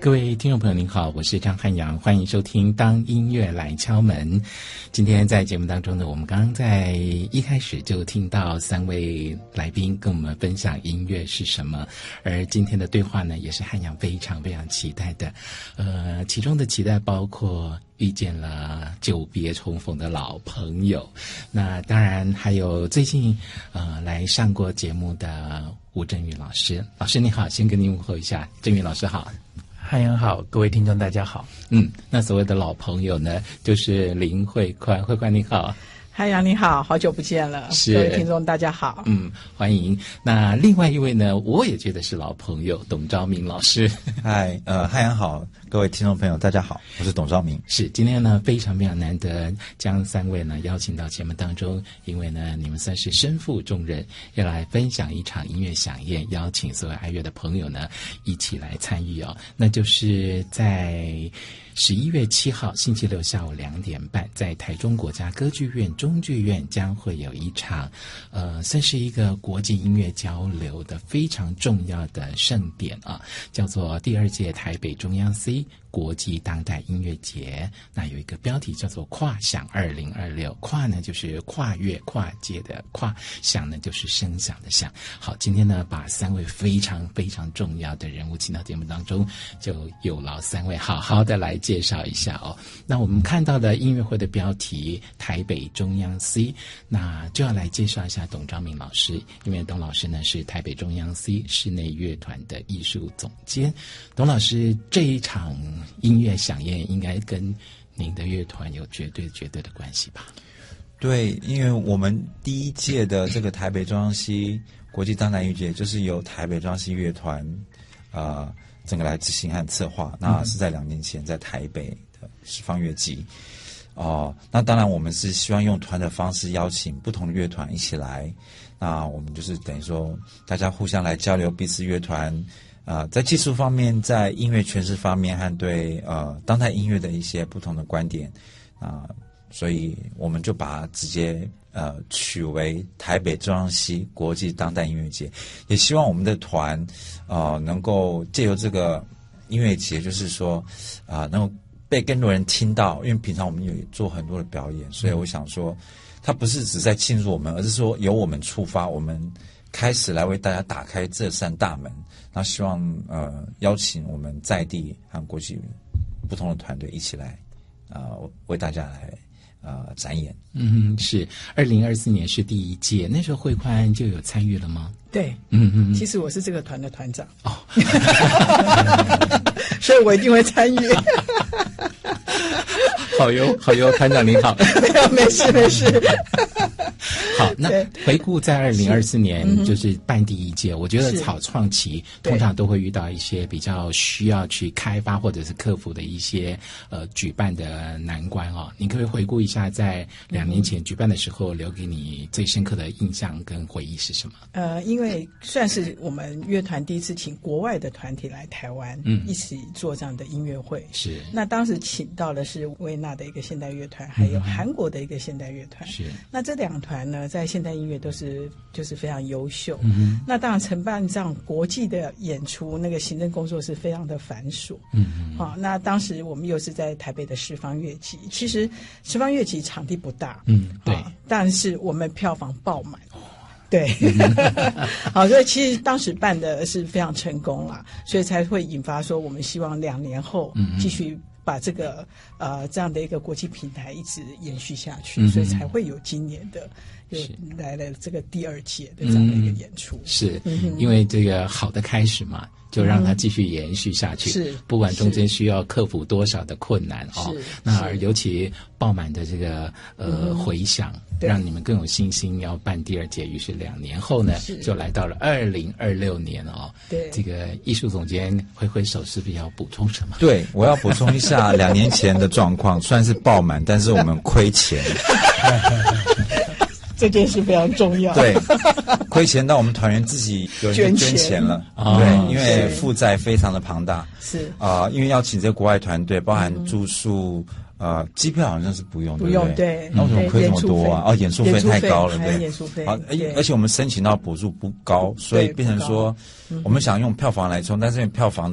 各位听众朋友您好，我是张汉阳，欢迎收听当音乐来敲门。今天在节目当中呢，我们刚刚在一开始就听到3位来宾跟我们分享音乐是什么，而今天的对话呢，也是汉阳非常非常期待的。其中的期待包括遇见了久别重逢的老朋友，那当然还有最近来上过节目的吴镇宇老师。老师你好，先跟您问候一下。镇宇老师好。 汉阳好，各位听众大家好。 那所谓的老朋友呢，就是林慧宽。慧宽你好。 汉阳你好，好久不见了，各位听众大家好。 欢迎。那另外一位呢，我也觉得是老朋友，董昭明老师。 嗨，汉阳好，各位听众朋友大家好，我是董昭明。 是，今天呢非常非常难得将3位呢邀请到节目当中，因为呢你们算是身负重任，要来分享一场音乐飨宴，邀请所有爱乐的朋友呢一起来参与哦。那就是在11月7号星期六下午2点半，在台中国家歌剧院中剧院将会有一场算是一个国际音乐交流的非常重要的盛典啊，叫做第2届台北中央 C国际当代音乐节。那有一个标题叫做跨响2026，跨呢就是跨越跨界的跨，响呢就是声响的响。好，今天呢把3位非常非常重要的人物请到节目当中，就有劳3位好好的来介绍一下哦。那我们看到的音乐会的标题台北中央 C， 那就要来介绍一下董昭明老师，因为董老师呢是台北中央 C 室内乐团的艺术总监。董老师，这一场音乐飨宴应该跟您的乐团有绝对的关系吧？ 对，因为我们第1届的这个台北中央 C 国际当代音乐节，就是由台北中央 C 乐团整个来执行和策划。那是在2年前在台北的10方乐季那当然我们是希望用团的方式邀请不同的乐团一起来，那我们就是等于说大家互相来交流彼此乐团在技术方面，在音乐诠释方面和对当代音乐的一些不同的观点所以我们就把它直接取为台北中央 C 国际当代音乐节，也希望我们的团能够借由这个音乐节，就是说能够被更多人听到，因为平常我们有做很多的表演，所以我想说它不是只在庆祝我们，而是说由我们出发，我们开始来为大家打开这扇大门，那希望邀请我们在地和国际不同的团队一起来为大家来展演。 是2024年是第1届，那时候慧宽就有参与了吗？ 对，其实我是这个团的团长所以我一定会参与好哟，团长您好。 没事好，那回顾在2024年就是办第1届，我觉得草创期通常都会遇到一些比较需要去开发或者是克服的一些举办的难关哦。你可不可以回顾一下在2年前举办的时候留给你最深刻的印象跟回忆是什么？ 因为算是我们乐团第一次请国外的团体来台湾一起做这样的音乐会。 是，那当时请到的是维纳的一个现代乐团，还有韩国的一个现代乐团。 是，那这2团呢在现代音乐都是就是非常优秀。那当然承办这样国际的演出，那个行政工作是非常的繁琐。那当时我们又是在台北的10方乐季，其实10方乐季场地不大， 对， 但是我们票房爆满。对好，所以其实当时办的是非常成功啦，所以才会引发说我们希望2年后继续把这个这样的一个国际平台一直延续下去，所以才会有今年的又来了这个第2届的这样的一个演出。 是，因为这个好的开始嘛，就让它继续延续下去。是，不管中间需要克服多少的困难那尤其爆满的这个回响，让你们更有信心要办第2届。于是2年后呢，就来到了2026年对，这个艺术总监挥手是不是要补充什么？ 对，我要补充一下2年前的状况，虽然是爆满，但是我们亏钱。 这件事非常重要。 对，亏钱到我们团员自己有人捐钱了。对，因为负债非常的庞大。是因为要请这个国外团队，包含住宿。机票好像是不用， 不用，对。 那为什么亏这么多啊？演出费太高了，对。 演出费， 而且我们申请到补助不高，所以变成说，我们想用票房来冲，但是因为票房